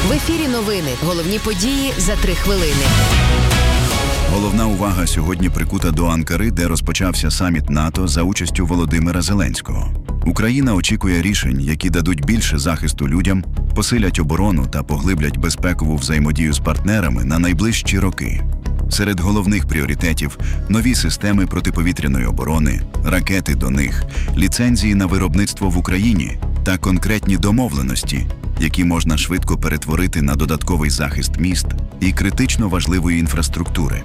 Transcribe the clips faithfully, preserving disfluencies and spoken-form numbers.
В ефірі новини. Головні події за три хвилини. Головна увага сьогодні прикута до Анкари, де розпочався саміт НАТО за участю Володимира Зеленського. Україна очікує рішень, які дадуть більше захисту людям, посилять оборону та поглиблять безпекову взаємодію з партнерами на найближчі роки. Серед головних пріоритетів – нові системи протиповітряної оборони, ракети до них, ліцензії на виробництво в Україні та конкретні домовленості, які можна швидко перетворити на додатковий захист міст і критично важливої інфраструктури.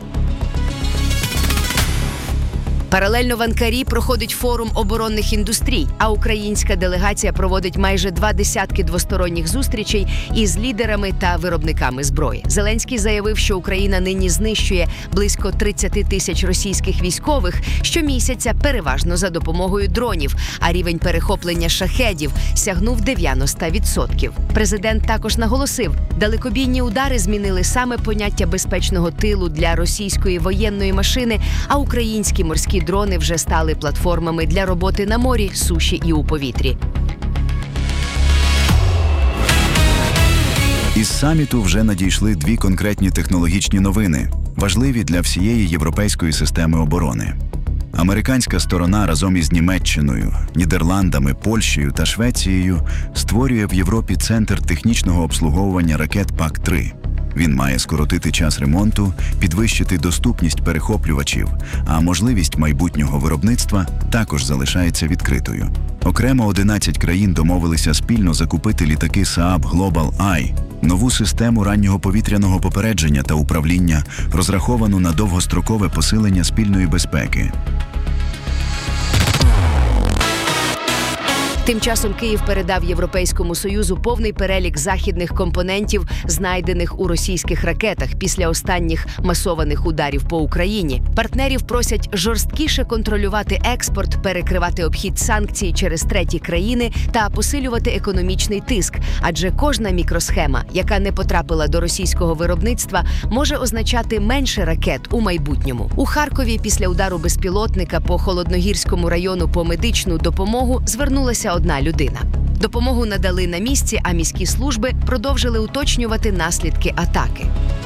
Паралельно в Анкарі проходить форум оборонних індустрій, а українська делегація проводить майже два десятки двосторонніх зустрічей із лідерами та виробниками зброї. Зеленський заявив, що Україна нині знищує близько тридцять тисяч російських військових щомісяця переважно за допомогою дронів, а рівень перехоплення шахедів сягнув дев'яносто відсотків. Президент також наголосив, далекобійні удари змінили саме поняття безпечного тилу для російської воєнної машини, а українські морські дрони вже стали платформами для роботи на морі, суші і у повітрі. Із саміту вже надійшли дві конкретні технологічні новини, важливі для всієї європейської системи оборони. Американська сторона разом із Німеччиною, Нідерландами, Польщею та Швецією створює в Європі центр технічного обслуговування ракет пак три. Він має скоротити час ремонту, підвищити доступність перехоплювачів, а можливість майбутнього виробництва також залишається відкритою. Окремо одинадцять країн домовилися спільно закупити літаки Saab Global Eye, нову систему раннього повітряного попередження та управління, розраховану на довгострокове посилення спільної безпеки. Тим часом Київ передав Європейському Союзу повний перелік західних компонентів, знайдених у російських ракетах після останніх масованих ударів по Україні. Партнерів просять жорсткіше контролювати експорт, перекривати обхід санкцій через треті країни та посилювати економічний тиск, адже кожна мікросхема, яка не потрапила до російського виробництва, може означати менше ракет у майбутньому. У Харкові після удару безпілотника по Холодногірському району по медичну допомогу звернулася одна людина. Допомогу надали на місці, а міські служби продовжили уточнювати наслідки атаки.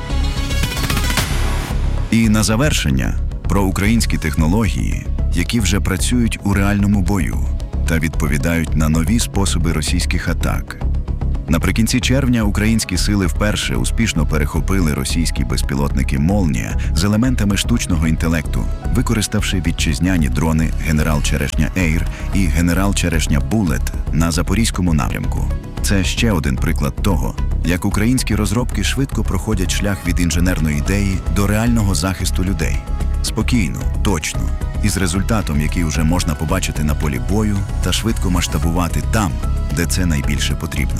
І на завершення про українські технології, які вже працюють у реальному бою та відповідають на нові способи російських атак. Наприкінці червня українські сили вперше успішно перехопили російські безпілотники «Молнія» з елементами штучного інтелекту, використавши вітчизняні дрони «Генерал Черешня Ейр» і «Генерал Черешня Буллет» на Запорізькому напрямку. Це ще один приклад того, як українські розробки швидко проходять шлях від інженерної ідеї до реального захисту людей. Спокійно, точно, і з результатом, який вже можна побачити на полі бою та швидко масштабувати там, де це найбільше потрібно.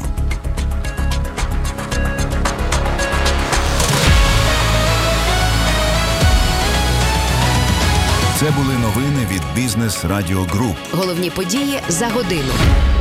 Це були новини від Бізнес Радіо Груп. Головні події за годину.